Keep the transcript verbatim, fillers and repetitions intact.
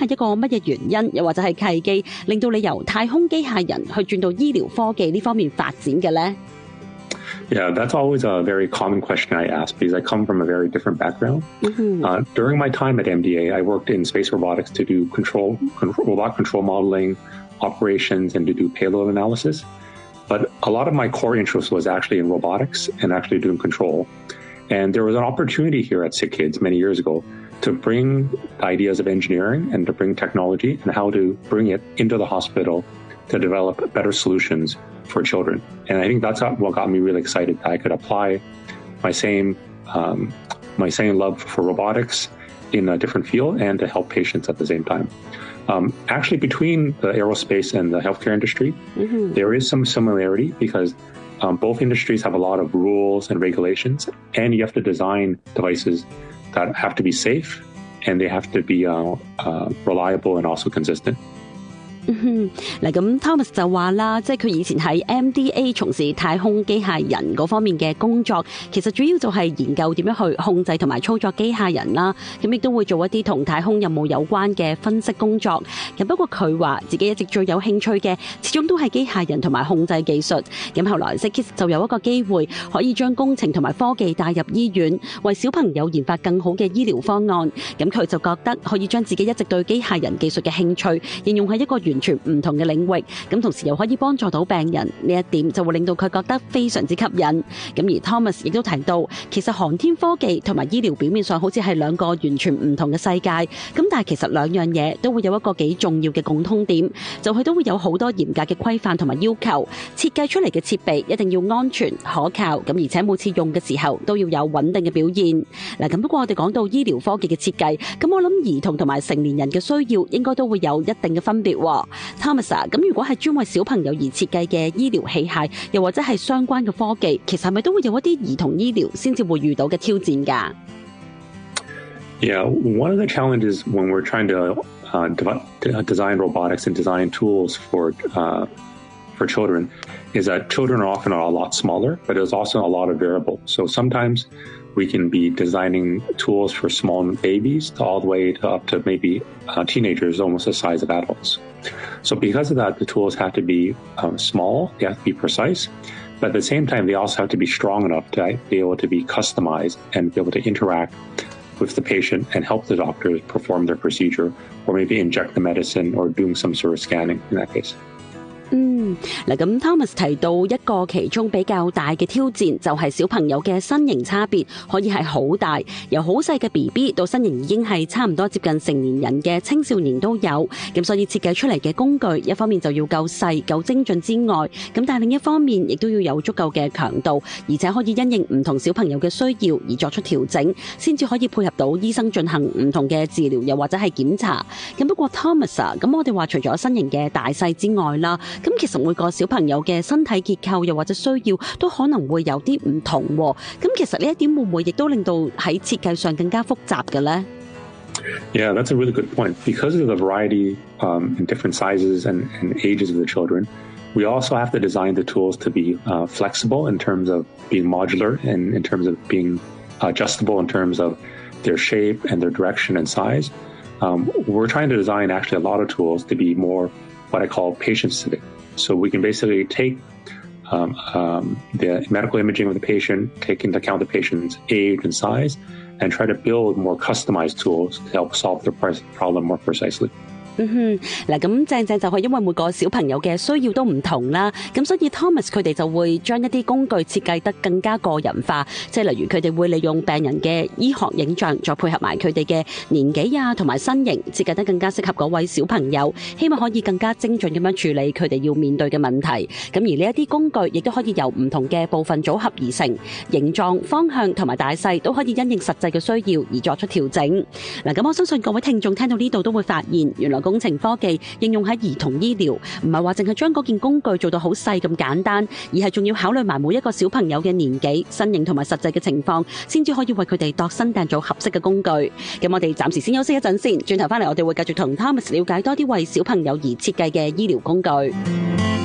係一個乜嘢原因，又或者係契機，令到你由太空機械人去轉到醫療科技呢方面發展嘅呢？ Yeah, that's always a very common question I ask because I come from a very different background. Mm-hmm. Uh, during my time at M D A, I worked in space robotics to do control, control, robot control modeling, operations, and to do payload analysis. But a lot of my core interest was actually in robotics and actually doing control. And there was an opportunity here at SickKids many years ago to bring the ideas of engineering and to bring technology and how to bring it into the hospital to develop better solutions for children. And I think that's what got me really excited. I could apply my same um, my same love for robotics in a different field and to help patients at the same time. Um, actually, between the aerospace and the healthcare industry, mm-hmm. there is some similarity because um, both industries have a lot of rules and regulations, and you have to design devices that have to be safe and they have to be uh, uh, reliable and also consistent. 嗯哼，嗱咁 Thomas 就話啦，即係佢以前喺 M D A 從事太空機械人嗰方面嘅工作，其實主要就係研究點樣去控制同埋操作機械人啦，咁亦都會做一啲同太空任務有關嘅分析工作。咁不過佢話自己一直最有興趣嘅，始終都係機械人同埋控制技術。咁後來 SickKids 就有一個機會可以將工程同埋科技帶入醫院，為小朋友研發更好嘅醫療方案。咁佢就覺得可以將自己一直對機械人技術嘅興趣應用喺一個完全唔同嘅領域，咁同時又可以幫助到病人，呢一點就會令到佢覺得非常之吸引。咁而 Thomas 亦都提到，其實航天科技同埋醫療表面上好似係兩個完全唔同嘅世界，咁但係其實兩樣嘢都會有一個幾重要嘅共通點，就係都會有好多嚴格嘅規範同埋要求，設計出嚟嘅設備一定要安全可靠，咁而且每次用嘅時候都要有穩定嘅表現。嗱，咁不過我哋講到醫療科技嘅設計，咁我諗兒童同埋成年人嘅需要應該都會有一定嘅分別。Thomas 啊，咁如果係專為小朋友而設計嘅醫療器械，又或者係相關嘅科技，其實係咪都會有一啲兒童醫療先至會遇到嘅挑戰㗎？ Yeah, one of the challenges when we're trying to uh, de- design robotics and design tools for uh, for children is that children are often a lot smaller, but there's also a lot of variables. So sometimes we can be designing tools for small babies to all the way to up to maybe uh, teenagers almost the size of adults. So because of that, the tools have to be um, small, they have to be precise, but at the same time, they also have to be strong enough to be able to be customized and be able to interact with the patient and help the doctors perform their procedure or maybe inject the medicine or doing some sort of scanning in that case. 嗯，嗱咁 Thomas 提到一個其中比較大嘅挑戰就係小朋友嘅身形差別可以係好大，由好細嘅 B B 到身形已經係差唔多接近成年人嘅青少年都有，咁所以設計出嚟嘅工具一方面就要夠細夠精準之外，咁但係另一方面亦都要有足夠嘅強度，而且可以因應唔同小朋友嘅需要而作出調整，先至可以配合到醫生進行唔同嘅治療又或者係檢查。咁不過 Thomas 啊，咁我哋話除咗身形嘅大細之外啦，咁其實每個小朋友嘅身體結構又或者需要都可能會有啲唔同喎，咁其實呢一點會唔會亦都令到喺設計上更加複雜嘅呢？ Yeah, that's a really good point. Because of the variety um, in different sizes and, and ages of the children, we also have to design the tools to be uh, flexible in terms of being modular and in terms of being adjustable in terms of their shape and their direction and size. Um, we're trying to design actually a lot of tools to be more what I call patient-specific. So we can basically take um, um, the medical imaging of the patient, take into account the patient's age and size, and try to build more customized tools to help solve their problem more precisely. 嗯哼，嗱咁正正就係因為每個小朋友嘅需要都唔同啦，咁所以 Thomas 佢哋就會將一啲工具設計得更加個人化，即係例如佢哋會利用病人嘅醫學影像，再配合埋佢哋嘅年紀啊同埋身形，設計得更加適合嗰位小朋友，希望可以更加精準咁樣處理佢哋要面對嘅問題。咁而呢一啲工具亦都可以由唔同嘅部分組合而成，形狀、方向同埋大細都可以因應實際嘅需要而作出調整。嗱咁我相信各位聽眾聽到呢度都會發現，原來工程科技應用喺兒童醫療，唔係話淨係將嗰件工具做到好細咁簡單，而係仲要考慮埋每一個小朋友嘅年紀、身形同埋實際嘅情況，先至可以為佢哋度身訂造合適嘅工具。咁我哋暫時先休息一陣先，轉頭翻嚟我哋會繼續同 Thomas 了解多啲為小朋友而設計嘅醫療工具。